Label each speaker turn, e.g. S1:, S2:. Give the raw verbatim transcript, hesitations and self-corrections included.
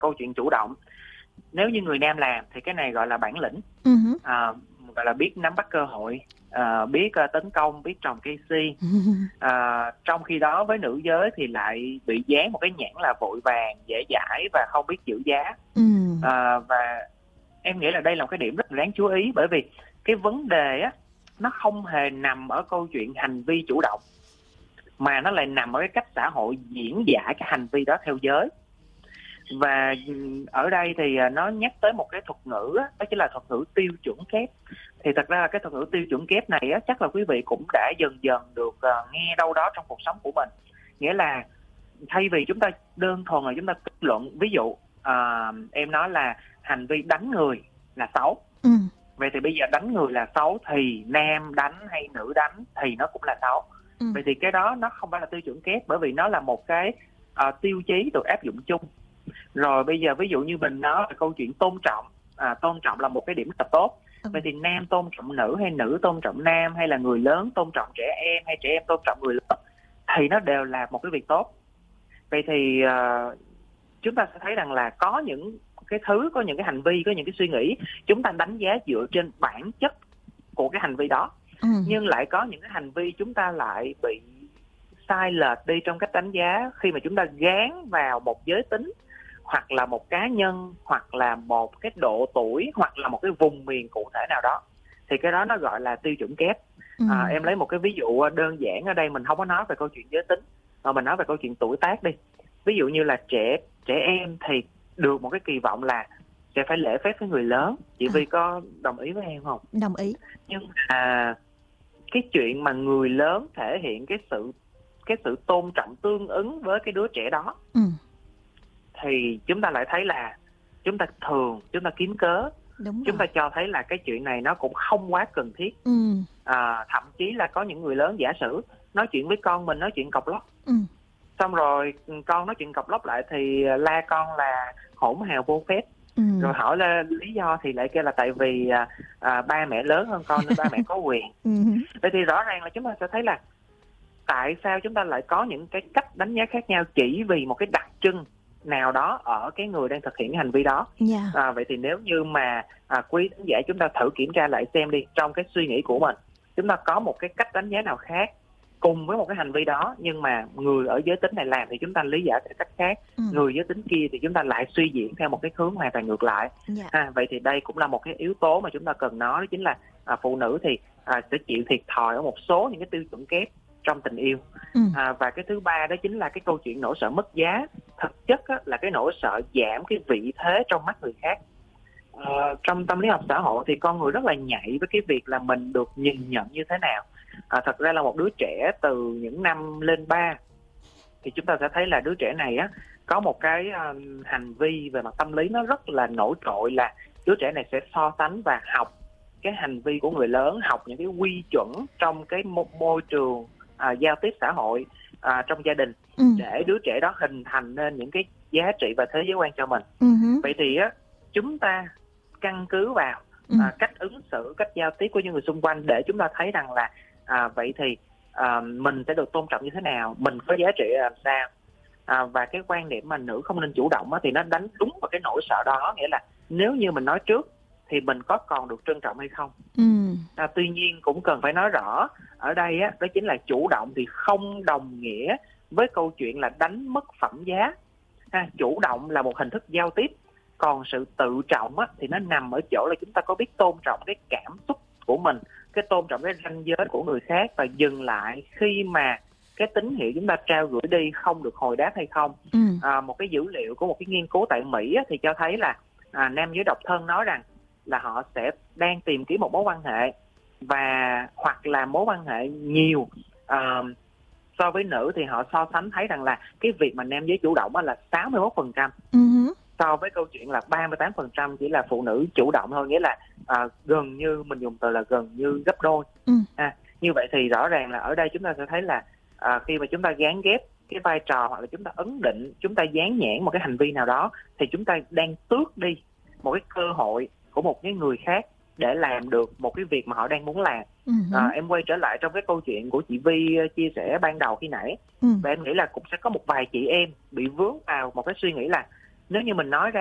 S1: câu chuyện chủ động. Nếu như người nam làm thì cái này gọi là bản lĩnh,
S2: uh-huh.
S1: à, gọi là biết nắm bắt cơ hội, à, biết uh, tấn công, biết trồng cây si. À, trong khi đó với nữ giới thì lại bị dán một cái nhãn là vội vàng, dễ dãi và không biết giữ giá.
S2: uh-huh.
S1: à, Và em nghĩ là đây là một cái điểm rất đáng chú ý, bởi vì cái vấn đề á nó không hề nằm ở câu chuyện hành vi chủ động, mà nó lại nằm ở cái cách xã hội diễn giải cái hành vi đó theo giới. Và ở đây thì nó nhắc tới một cái thuật ngữ đó, đó chính là thuật ngữ tiêu chuẩn kép. Thì thật ra là cái thuật ngữ tiêu chuẩn kép này á, chắc là quý vị cũng đã dần dần được uh, nghe đâu đó trong cuộc sống của mình. Nghĩa là thay vì chúng ta đơn thuần là chúng ta kết luận, ví dụ uh, em nói là hành vi đánh người là xấu,
S2: ừ.
S1: vậy thì bây giờ đánh người là xấu thì nam đánh hay nữ đánh thì nó cũng là xấu. ừ. Vậy thì cái đó nó không phải là tiêu chuẩn kép, bởi vì nó là một cái uh, tiêu chí được áp dụng chung. Rồi bây giờ ví dụ như mình nói về câu chuyện tôn trọng, à, tôn trọng là một cái điểm rất là tốt. ừ. Vậy thì nam tôn trọng nữ hay nữ tôn trọng nam, hay là người lớn tôn trọng trẻ em hay trẻ em tôn trọng người lớn, thì nó đều là một cái việc tốt. Vậy thì uh, chúng ta sẽ thấy rằng là có những cái thứ, có những cái hành vi, có những cái suy nghĩ chúng ta đánh giá dựa trên bản chất của cái hành vi đó. ừ. Nhưng lại có những cái hành vi chúng ta lại bị sai lệch đi trong cách đánh giá khi mà chúng ta gán vào một giới tính, hoặc là một cá nhân, hoặc là một cái độ tuổi, hoặc là một cái vùng miền cụ thể nào đó. Thì cái đó nó gọi là tiêu chuẩn kép. ừ. à, Em lấy một cái ví dụ đơn giản, ở đây mình không có nói về câu chuyện giới tính, mà mình nói về câu chuyện tuổi tác đi. Ví dụ như là trẻ trẻ em thì được một cái kỳ vọng là sẽ phải lễ phép với người lớn. Chị à. Vi có đồng ý với em không?
S2: Đồng ý.
S1: Nhưng mà cái chuyện mà người lớn thể hiện cái sự cái sự tôn trọng tương ứng với cái đứa trẻ đó,
S2: ừ.
S1: thì chúng ta lại thấy là chúng ta thường chúng ta kiếm cớ.
S2: Đúng
S1: chúng
S2: rồi.
S1: ta cho thấy là cái chuyện này nó cũng không quá cần thiết.
S2: ừ.
S1: à, Thậm chí là có những người lớn giả sử nói chuyện với con mình nói chuyện cộc lốc,
S2: ừ.
S1: xong rồi con nói chuyện cộc lốc lại thì la con là hỗn hào vô phép.
S2: ừ.
S1: Rồi hỏi là lý do thì lại kêu là tại vì à, à, ba mẹ lớn hơn con nên ba mẹ có quyền.
S2: ừ.
S1: Vậy thì rõ ràng là chúng ta sẽ thấy là tại sao chúng ta lại có những cái cách đánh giá khác nhau chỉ vì một cái đặc trưng nào đó ở cái người đang thực hiện cái hành vi đó.
S2: yeah.
S1: à, Vậy thì nếu như mà à, quý khán giả chúng ta thử kiểm tra lại xem đi, trong cái suy nghĩ của mình chúng ta có một cái cách đánh giá nào khác cùng với một cái hành vi đó, nhưng mà người ở giới tính này làm thì chúng ta lý giải theo cách khác, ừ. người giới tính kia thì chúng ta lại suy diễn theo một cái hướng hoàn toàn ngược lại.
S2: yeah.
S1: à, Vậy thì đây cũng là một cái yếu tố mà chúng ta cần nói, đó chính là à, phụ nữ thì à, sẽ chịu thiệt thòi ở một số những cái tiêu chuẩn kép trong tình yêu.
S2: ừ.
S1: à, Và cái thứ ba đó chính là cái câu chuyện nỗi sợ mất giá. Thực chất á, là cái nỗi sợ giảm cái vị thế trong mắt người khác. à, Trong tâm lý học xã hội thì con người rất là nhạy với cái việc là mình được nhìn nhận như thế nào. à, Thật ra là một đứa trẻ từ những năm lên ba thì chúng ta sẽ thấy là đứa trẻ này á có một cái um, hành vi về mặt tâm lý nó rất là nổi trội, là đứa trẻ này sẽ so sánh và học cái hành vi của người lớn, học những cái quy chuẩn trong cái môi trường à, giao tiếp xã hội à, trong gia đình,
S2: ừ.
S1: để đứa trẻ đó hình thành nên những cái giá trị và thế giới quan cho mình.
S2: ừ.
S1: Vậy thì á chúng ta căn cứ vào
S2: ừ.
S1: à, cách ứng xử, cách giao tiếp của những người xung quanh để chúng ta thấy rằng là à, vậy thì à, mình sẽ được tôn trọng như thế nào, mình có giá trị làm sao. à, Và cái quan điểm mà nữ không nên chủ động á, thì nó đánh đúng vào cái nỗi sợ đó. Nghĩa là nếu như mình nói trước thì mình có còn được trân trọng hay không.
S2: ừ.
S1: à, Tuy nhiên cũng cần phải nói rõ ở đây á, đó chính là chủ động thì không đồng nghĩa với câu chuyện là đánh mất phẩm giá. à, Chủ động là một hình thức giao tiếp, còn sự tự trọng á, thì nó nằm ở chỗ là chúng ta có biết tôn trọng cái cảm xúc của mình, cái tôn trọng cái ranh giới của người khác, và dừng lại khi mà cái tín hiệu chúng ta trao gửi đi không được hồi đáp hay không.
S2: ừ.
S1: à, Một cái dữ liệu của một cái nghiên cứu tại Mỹ á, thì cho thấy là à, nam giới độc thân nói rằng là họ sẽ đang tìm kiếm một mối quan hệ, và hoặc là mối quan hệ nhiều à, so với nữ, thì họ so sánh thấy rằng là cái việc mà nam giới chủ động là sáu mươi mốt phần trăm
S2: ừ.
S1: so với câu chuyện là ba mươi tám phần trăm chỉ là phụ nữ chủ động thôi. Nghĩa là à, gần như, mình dùng từ là gần như gấp đôi.
S2: ừ.
S1: à, Như vậy thì rõ ràng là ở đây chúng ta sẽ thấy là à, khi mà chúng ta gán ghép cái vai trò, hoặc là chúng ta ấn định, chúng ta dán nhãn một cái hành vi nào đó, thì chúng ta đang tước đi một cái cơ hội của một cái người khác để làm được một cái việc mà họ đang muốn làm.
S2: ừ.
S1: à, Em quay trở lại trong cái câu chuyện của chị Vi chia sẻ ban đầu khi nãy,
S2: ừ.
S1: và em nghĩ là cũng sẽ có một vài chị em bị vướng vào một cái suy nghĩ là Nếu như mình nói ra